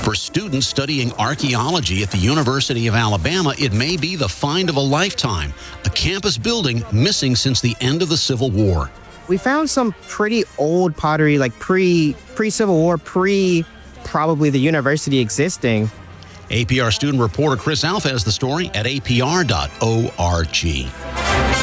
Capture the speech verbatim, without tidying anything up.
For students studying archaeology at the University of Alabama, it may be the find of a lifetime, a campus building missing since the end of the Civil War. We found some pretty old pottery, like pre, pre-Civil War, pre probably the university existing. A P R student reporter Chris Alpha has the story at A P R dot org.